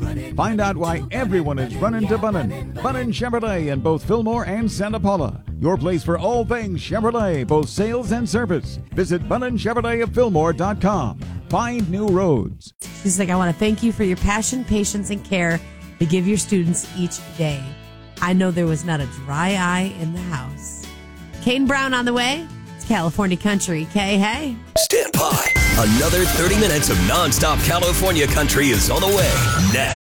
Find out why everyone is running to Bunnin. Bunnin Chevrolet in both Fillmore and Santa Paula. Your place for all things Chevrolet, both sales and service. Visit BunninChevrolet of Find new roads. She's like, I want to thank you for your passion, patience, and care to give your students each day. I know there was not a dry eye in the house. Kane Brown on the way. It's California Country. Kay, hey. Stand by. Another 30 minutes of nonstop California country is on the way next.